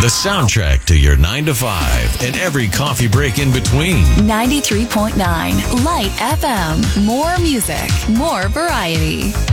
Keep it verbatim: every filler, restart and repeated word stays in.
the soundtrack to your nine to five and every coffee break in between. ninety-three point nine Light F M. More music, more variety.